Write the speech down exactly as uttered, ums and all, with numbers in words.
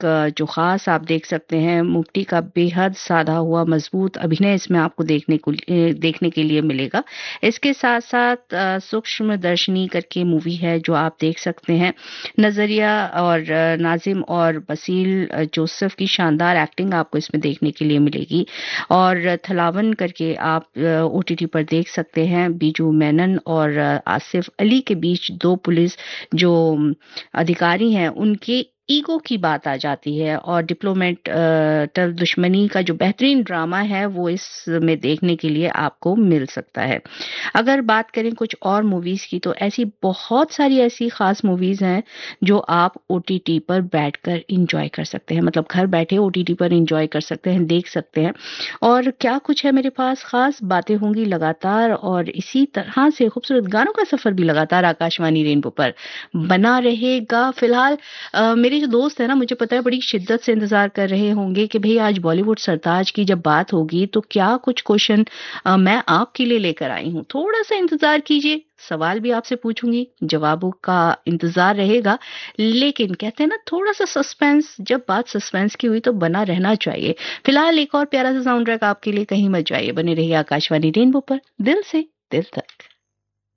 अ, जो ख़ास आप देख सकते हैं, मुफ्ती का बेहद साधा हुआ मज़बूत अभिनय इसमें आपको देखने को अ, देखने के लिए मिलेगा। इसके साथ-साथ अ, सूक्ष्मदर्शिनी करके मूवी है जो आप देख सकते हैं। नज़रिया और अ, नाज़िम और बसील अ, जोसेफ की शानदार एक्टिंग आपको इसमें देखने के लिए मिलेगी और थलावन करके आप अ, ओटीटी पर देख सकते हैं। बीजू मेनन और अ, आसिफ अली के बीच दो पुलिस जो अम, अधिकारी हैं, उनके ईगो की बात आ जाती है और डिप्लोमेट अ, टर दुश्मनी का जो बेहतरीन ड्रामा है, वो इसमें देखने के लिए आपको मिल सकता है। अगर बात करें कुछ और मूवीज़ की तो ऐसी बहुत सारी ऐसी ख़ास मूवीज़ हैं जो आप ओटीटी पर बैठकर एन्जॉय कर सकते हैं। मतलब घर बैठे ओटीटी पर एन्जॉय कर सकते हैं, देख सकते हैं। और क्या कुछ है मेरे पास ख़ास बातें होंगी लगातार और इसी तरह से खूबसूरत गानों का सफ़र भी लगातार आकाशवाणी रेनबो पर बना रहेगा। फ़िलहाल अ, मेरे जो दोस्त हैं ना मुझे पता है बड़ी शिद्दत से इंतज़ार कर रहे होंगे कि भई आज बॉलीवुड सरताज की जब बात होगी तो क्या कुछ क्वेश्चन अ, मैं आपके लिए लेकर आई हूँ। थोड़ा-सा इंतज़ार कीजिए, सवाल भी आपसे पूछूँगी, जवाबों का इंतज़ार रहेगा। लेकिन कहते हैं ना थोड़ा-सा सस्पेंस जब बात सस्पेंस की हुई तो बना रहना चाहिए। फिलहाल एक और प्यारा-सा साउंड ट्रैक आपके लिए कहीं मत जाइए, बने रहिए आकाशवाणी रेनबो पर, दिल से दिल तक।